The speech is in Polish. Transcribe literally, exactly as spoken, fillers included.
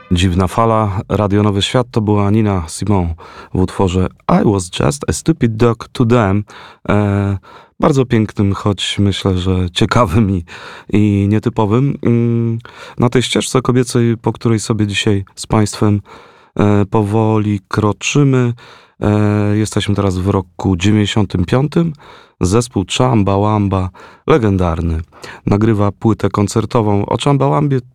Dziwna fala, Radio Nowy Świat, to była Nina Simone w utworze I was just a stupid dog to them. E, bardzo pięknym, choć myślę, że ciekawym i, i nietypowym. Mm, na tej ścieżce kobiecej, po której sobie dzisiaj z Państwem e, powoli kroczymy. E, jesteśmy teraz w roku dziewięćdziesiątym piątym. Zespół Chamba Wamba, legendarny, nagrywa płytę koncertową. O Chamba Wambie